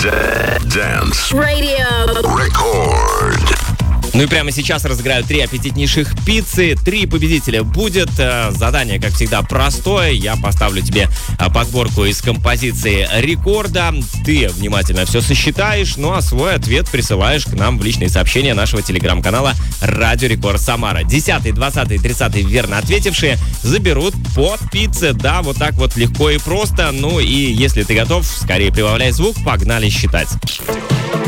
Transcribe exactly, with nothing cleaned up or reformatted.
Dance Radio Record. Ну и прямо сейчас разыграю три аппетитнейших пиццы. Три победителя будет. Э, задание, как всегда, простое. Я поставлю тебе э, подборку из композиции рекорда. Ты внимательно все сосчитаешь, ну а свой ответ присылаешь к нам в личные сообщения нашего телеграм-канала Радио Рекорд Самара. Десятый, двадцатый, тридцатый верно ответившие заберут по пицце. Да, вот так вот легко и просто. Ну и если ты готов, скорее прибавляй звук. Погнали считать.